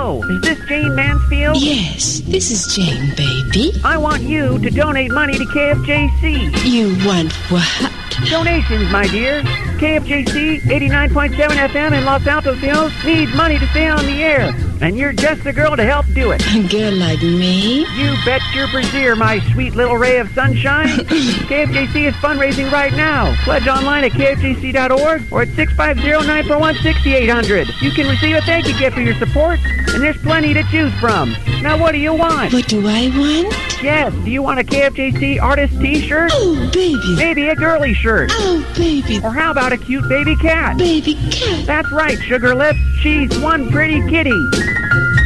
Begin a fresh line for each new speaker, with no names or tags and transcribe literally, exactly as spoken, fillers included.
Hello, is this Jane Mansfield?
Yes, this is Jane, baby.
I want you to donate money to K F J C.
You want what?
Donations, my dear. K F J C eighty-nine point seven F M in Los Altos Hills needs money to stay on the air. And you're just the girl to help do it.
A girl like me?
You bet your brassiere, my sweet little ray of sunshine. K F J C is fundraising right now. Pledge online at K F J C dot org or at six five zero, nine four one, six eight zero zero. You can receive a thank you gift for your support, and there's plenty to choose from. Now, what do you want?
What do I want?
Yes, do you want a K F J C artist t-shirt?
Oh, baby.
Maybe a girly shirt.
Oh, baby.
Or how about a cute baby cat?
Baby cat.
That's right, Sugar Lips. She's one pretty kitty.